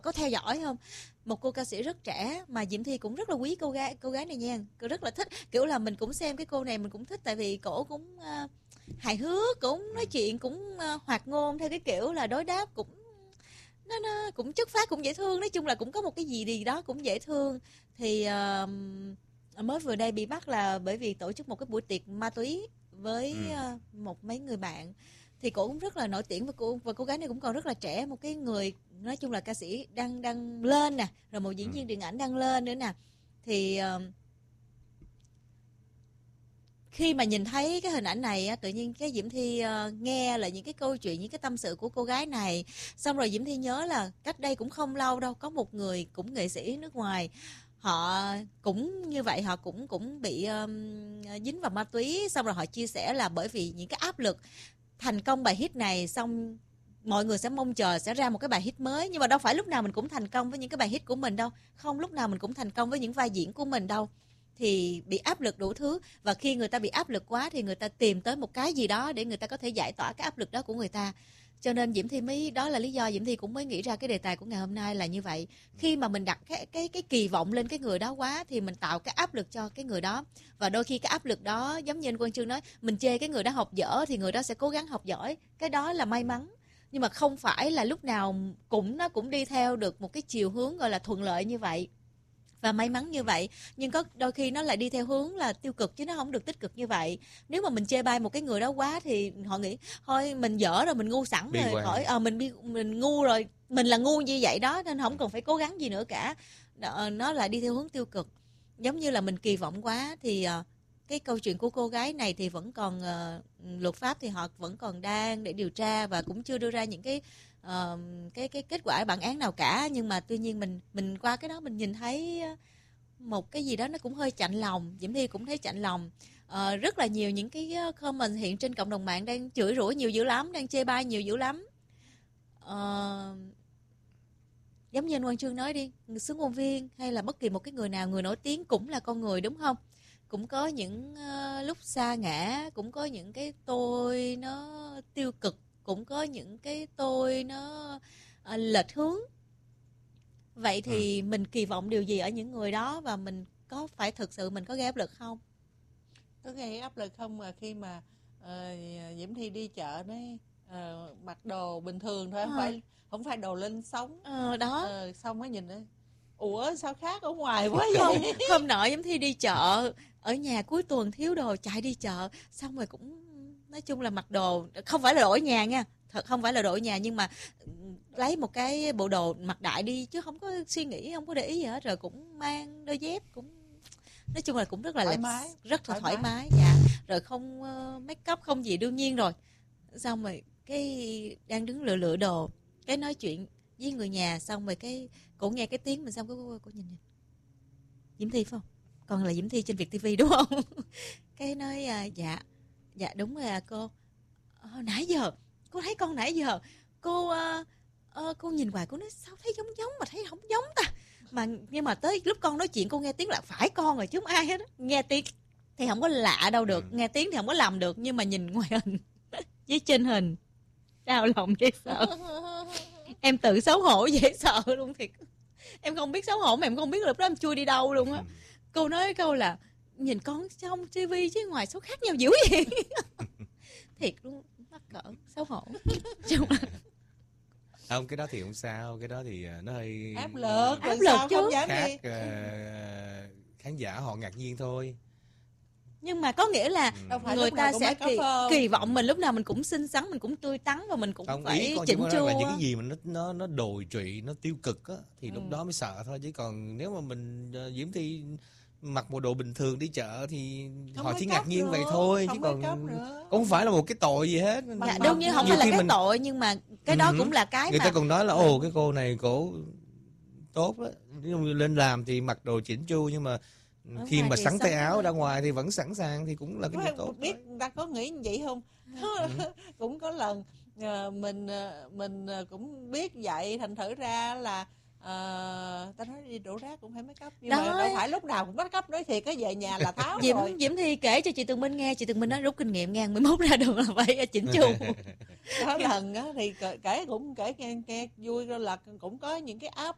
có theo dõi không? Một cô ca sĩ rất trẻ mà Diễm Thi cũng rất là quý cô gái này nha. Cô rất là thích, kiểu là mình cũng xem cái cô này mình cũng thích, tại vì cổ cũng hài hước, cũng nói chuyện cũng hoạt ngôn theo cái kiểu là đối đáp cũng nó cũng chất phác, cũng dễ thương. Nói chung là cũng có một cái gì đó cũng dễ thương. Thì mới vừa đây bị bắt là bởi vì tổ chức một cái buổi tiệc ma túy với một mấy người bạn. Thì cổ cũng rất là nổi tiếng, và cô gái này cũng còn rất là trẻ, một cái người nói chung là ca sĩ đang lên nè, rồi một diễn viên điện ảnh đang lên nữa nè. Thì khi mà nhìn thấy cái hình ảnh này tự nhiên cái Diễm Thi nghe là những cái câu chuyện, những cái tâm sự của cô gái này, xong rồi Diễm Thi nhớ là cách đây cũng không lâu đâu, có một người cũng nghệ sĩ nước ngoài, họ cũng như vậy, họ cũng bị dính vào ma túy, xong rồi họ chia sẻ là bởi vì những cái áp lực thành công bài hit này, xong mọi người sẽ mong chờ sẽ ra một cái bài hit mới, nhưng mà đâu phải lúc nào mình cũng thành công với những cái bài hit của mình đâu, không lúc nào mình cũng thành công với những vai diễn của mình đâu, thì bị áp lực đủ thứ. Và khi người ta bị áp lực quá thì người ta tìm tới một cái gì đó để người ta có thể giải tỏa cái áp lực đó của người ta. Cho nên Diễm Thi đó là lý do Diễm Thi cũng mới nghĩ ra cái đề tài của ngày hôm nay là như vậy. Khi mà mình đặt cái kỳ vọng lên cái người đó quá thì mình tạo cái áp lực cho cái người đó. Và đôi khi cái áp lực đó giống như anh Quang Trương nói, mình chê cái người đó học dở thì người đó sẽ cố gắng học giỏi. Cái đó là may mắn. Nhưng mà không phải là lúc nào nó cũng đi theo được một cái chiều hướng gọi là thuận lợi như vậy và may mắn như vậy. Nhưng có đôi khi nó lại đi theo hướng là tiêu cực chứ nó không được tích cực như vậy. Nếu mà mình chê bai một cái người đó quá thì họ nghĩ thôi mình dở rồi, mình ngu sẵn rồi, khỏi mình ngu rồi, mình là ngu như vậy đó nên không cần phải cố gắng gì nữa cả. Nó lại đi theo hướng tiêu cực. Giống như là mình kỳ vọng quá thì cái câu chuyện của cô gái này thì vẫn còn luật pháp thì họ vẫn còn đang để điều tra và cũng chưa đưa ra những cái kết quả bản án nào cả. Nhưng mà tuy nhiên mình qua cái đó mình nhìn thấy một cái gì đó nó cũng hơi chạnh lòng. Diễm Thi cũng thấy chạnh lòng. Rất là nhiều những cái comment hiện trên cộng đồng mạng đang chửi rủa nhiều dữ lắm, đang chê bai nhiều dữ lắm. Giống như anh Quang Trương nói đi, xướng ngôn viên hay là bất kỳ một cái người nào, người nổi tiếng cũng là con người đúng không? Cũng có những lúc sa ngã, cũng có những cái tôi nó tiêu cực, cũng có những cái tôi nó lệch hướng. Vậy thì mình kỳ vọng điều gì ở những người đó, và mình có phải thực sự mình có gây áp lực không? Có gây áp lực không mà khi mà Diễm Thi đi chợ đấy mặc đồ bình thường thôi, không phải đồ lên sóng đó. Xong mới nhìn đấy, ủa sao khác ở ngoài quá vậy? Hôm nọ Diễm Thi đi chợ, ở nhà cuối tuần thiếu đồ chạy đi chợ, xong rồi cũng nói chung là mặc đồ không phải là đổi nhà nha, thật không phải là đổi nhà, nhưng mà lấy một cái bộ đồ mặc đại đi chứ không có suy nghĩ, không có để ý gì hết, rồi cũng mang đôi dép, cũng nói chung là cũng rất là rất là thoải mái. Dạ. Rồi không make up không gì, đương nhiên rồi. Xong rồi cái đang đứng lựa đồ, cái nói chuyện với người nhà, xong rồi cái cổ nghe cái tiếng mình, xong cô nhìn Diễm Thi phải không? Con là Diễm Thi trên Việt TV đúng không? Cái nói dạ đúng rồi cô. Nãy giờ cô thấy con nãy giờ cô nhìn hoài, cô nói sao thấy giống mà thấy không giống ta. Nhưng mà tới lúc con nói chuyện cô nghe tiếng là phải con rồi chứ không ai hết đó. Nghe tiếng thì không có lạ đâu được, nghe tiếng thì không có làm được, nhưng mà nhìn ngoài hình với trên hình đau lòng dễ sợ. Em tự xấu hổ dễ sợ luôn thiệt. Em không biết xấu hổ mà em không biết lúc đó em chui đi đâu luôn á. Cô nói câu là nhìn con trong TV chứ ngoài số khác nhau dữ vậy. Thiệt luôn, mắc cỡ, xấu hổ. Không, cái đó thì không sao, cái đó thì nó hơi áp lực chứ không dám khác, khán giả họ ngạc nhiên thôi. Nhưng mà có nghĩa là người ta sẽ kỳ vọng mình lúc nào mình cũng xinh xắn, mình cũng tươi tắn, và mình cũng không, phải chỉnh chu. Những cái gì mà nó đồi trụy, nó tiêu cực á thì lúc đó mới sợ thôi. Chứ còn nếu mà mình Diễm Thi mặc bộ đồ bình thường đi chợ thì họ chỉ ngạc nhiên vậy thôi, chứ còn không phải là một cái tội gì hết. Dạ, đương nhiên không phải là cái tội, nhưng mà cái đó cũng là cái người ta còn nói là cái cô này cổ tốt đó, lên làm thì mặc đồ chỉnh chu, nhưng mà khi mà sắn tay áo ra ngoài thì vẫn sẵn sàng, thì cũng là cái điều tốt. Biết người ta có nghĩ như vậy không? Cũng có lần mình cũng biết vậy, thành thử ra là ta nói đi đổ rác cũng phải make up, nhưng mà đâu phải lúc nào cũng make up, nói thiệt cái về nhà là tháo rồi. Diễm Thi kể cho chị Tường Minh nghe, chị Tường Minh nói rút kinh nghiệm, 11 ra đường là phải chỉnh chu. Có lần á thì kể nghe vui, là cũng có những cái app